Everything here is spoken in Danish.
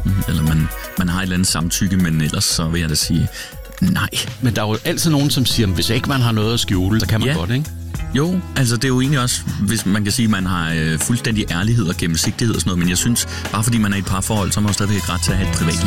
partneren, eller man har et eller andet samtykke, men ellers så vil jeg da sige nej. Men der er jo altid nogen, som siger, at hvis ikke man har noget at skjule, så kan man godt, ikke? Jo, altså det er jo egentlig også, hvis man kan sige, at man har fuldstændig ærlighed og gennemsigtighed og sådan noget, men jeg synes, bare fordi man er i et parforhold, så må man stadigvæk ret til at have et privatliv.